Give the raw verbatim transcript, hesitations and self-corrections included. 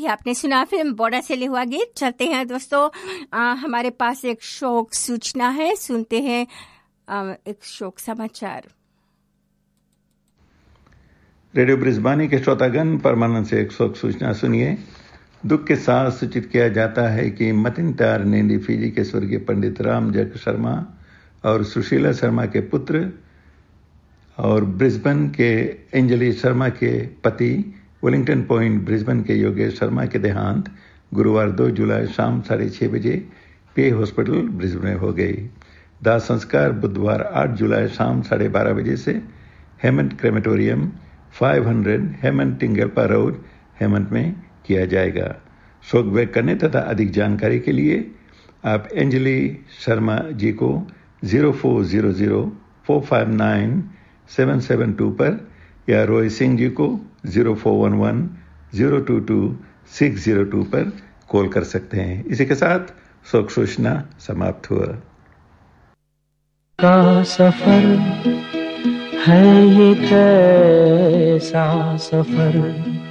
अभी आपने सुना फिल्म बॉर्डर से लिया हुआ गीत। चलते हैं दोस्तों, आ, हमारे पास एक शोक सूचना है, सुनते हैं आ, एक शोक समाचार। रेडियो ब्रिस्बानी के श्रोतागण, परमानंद से एक शोक सूचना सुनिए। दुख के साथ सूचित किया जाता है कि मतिनतार नेंदी फिजी के स्वर्गीय पंडित राम जग शर्मा और सुशीला शर्मा के पुत्र और ब्रिस्बेन के एंजली शर्मा के पति वेलिंगटन पॉइंट ब्रिस्बेन के योगेश शर्मा के देहांत गुरुवार दो जुलाई शाम साढ़े छह बजे पे हॉस्पिटल ब्रिस्बेन में हो गई। दाह संस्कार बुधवार आठ जुलाई शाम साढ़े बारह बजे से हेमंत क्रेमेटोरियम पाँच सौ हेमंत टिंगलपा रोड हेमंत में किया जाएगा। शोक व्यक्त करने तथा अधिक जानकारी के लिए आप एंजली शर्मा जी को zero four zero zero four five nine seven seven to पर या रोय सिंह जी को zero four one one zero to to six zero to पर कॉल कर सकते हैं। इसी के साथ शोक सूचना समाप्त हुआ। का सफर है ये कैसा सफर